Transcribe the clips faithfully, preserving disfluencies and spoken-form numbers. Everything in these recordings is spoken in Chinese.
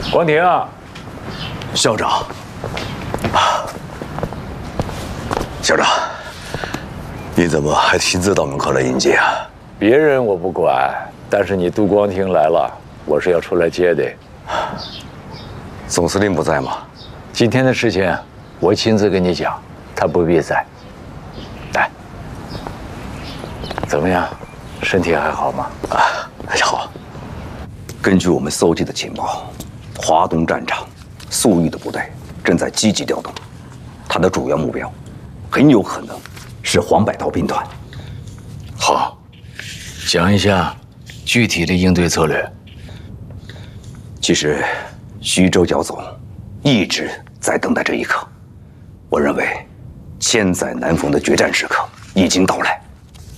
光庭啊， 校长，啊，校长，你怎么还亲自到门口来迎接啊？ 别人我不管，但是你杜光庭来了，我是要出来接的。 总司令不在吗？ 今天的事情，我亲自跟你讲，他不必在。来，怎么样？身体还好吗？ 啊，还好。根据我们搜集的情报，华东战场粟裕的部队正在积极调动，他的主要目标很有可能是黄百韬兵团。 好，讲一下具体的应对策略。 其实，徐州剿总一直在等待这一刻。我认为，千载难逢的决战时刻已经到来。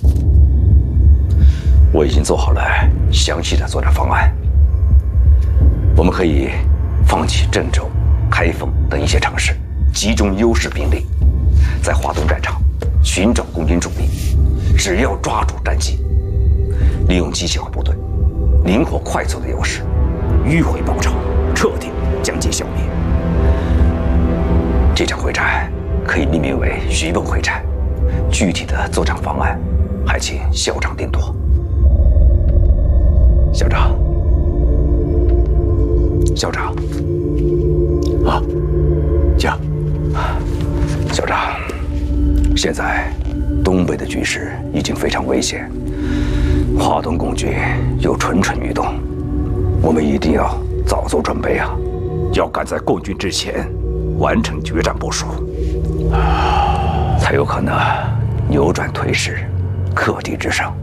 我已经做好了详细的作战方案。我们可以放弃郑州、开封等一些城市，集中优势兵力，在华东战场寻找共军主力。只要抓住战机，利用机械化部队灵活快速的优势，迂回包抄，彻底将其消灭。这场会战可以命名为徐蚌会战，具体的作战方案还请校长定夺。校长，校长， 啊，讲。 校长，现在东北的局势已经非常危险，华东共军又蠢蠢欲动，我们一定要早做准备啊！要赶在共军之前完成决战部署，才有可能扭转颓势，克敌制胜。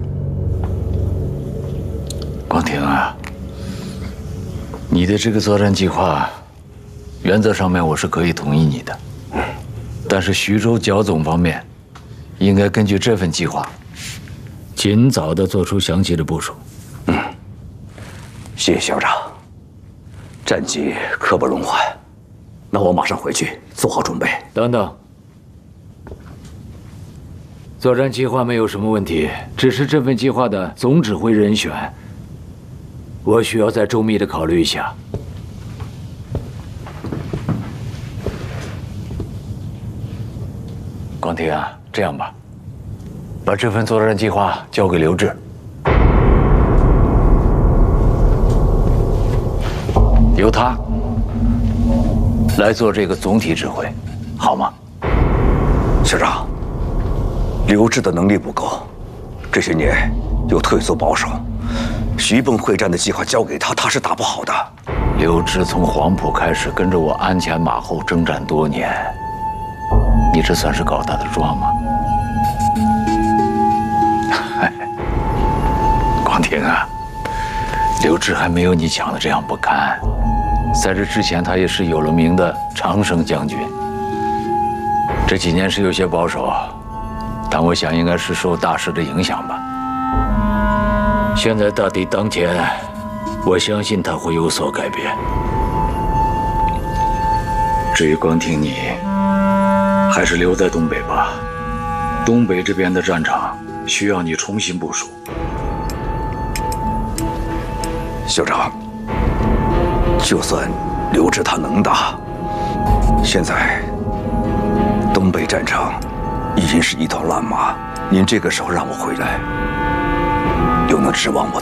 光庭啊，你的这个作战计划，原则上面我是可以同意你的，但是徐州剿总方面，应该根据这份计划，尽早的做出详细的部署。 嗯，谢谢校长。战机刻不容缓，那我马上回去做好准备。 等等，作战计划没有什么问题，只是这份计划的总指挥人选，我需要再周密的考虑一下。光庭啊，这样吧，把这份作战计划交给刘志，由他来做这个总体指挥，好吗？ 校长，刘志的能力不够，这些年又退缩保守，徐蚌会战的计划交给他，他是打不好的。 刘志从黄埔开始跟着我鞍前马后征战多年，你这算是搞他的庄吗？光庭啊，刘志还没有你讲的这样不堪，在这之前他也是有了名的常胜将军。这几年是有些保守，但我想应该是受大势的影响吧。现在大敌当前，我相信他会有所改变。至于光庭你，还是留在东北吧。东北这边的战场需要你重新部署。 校长，就算刘志他能打，现在东北战场已经是一团乱麻，您这个时候让我回来，又能指望我